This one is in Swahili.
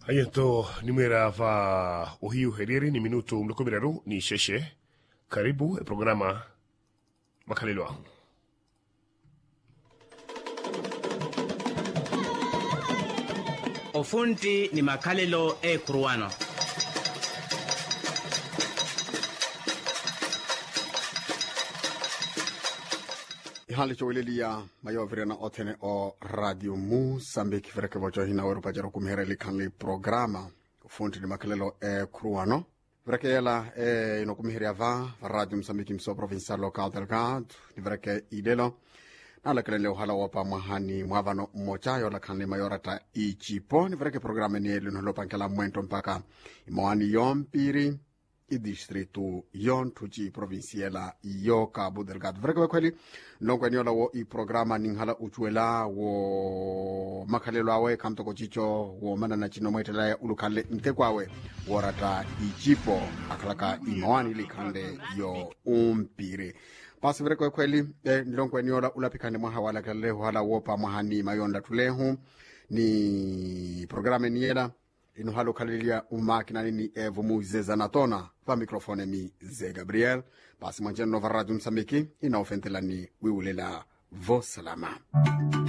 Hayanto nimera va ohiu heriri ni minuto mlokobiraru ni sheshe. Karibu programa Makalelo ahu. Ofunti ni Makalelo Kuruano. Ihali chowelelia mayo virena otene o Radio Mozambique vireke vojo hina Europa jaro kumhereli kanli programa Ofunti ni Makalelo Kuruano. Vireke yela ino kumheria va Radio Mozambique mso provincial local Delgado ni vireke idelo na lakelele uhala wapa mahani mwavano mmoja yola kanli mayorata ichipo ni vireke programa ni elu nolopankela mwento mpaka imawani yompiri i distrito yon tuji provinciala yo Cabo Delgado. Vreke kweli nongwe nyola wo i programa ninghala uchuela wo Makalelo awe kamtoko chicho wo manana chino mwetela ya ulukale ntekwawe warata ichipo akalaka imawani likande yo umpire. Pasi vreke kweli nongwe nyola ulapikane mwaha wala kale wala wopa mahani mayonda tulehu ni programa niela ino halo kalilia umakina nini Evo Muizeza natona pa mikrofone mi Ze Gabriel pasi manjeno Nova Radio Mozambique ina ofentela ni wiulela vosalama.